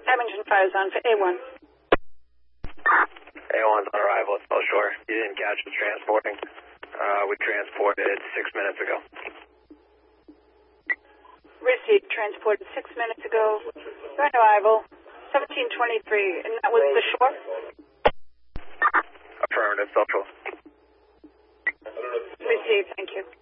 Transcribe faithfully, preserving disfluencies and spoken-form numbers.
Abington Fire Zone for A one. A one's on arrival at South Shore. You didn't catch us transporting. Uh, we transported six minutes ago. Received, transported six minutes ago. You're on arrival, seventeen twenty-three, and that was the Shore? Affirmative, Social. Received, thank you.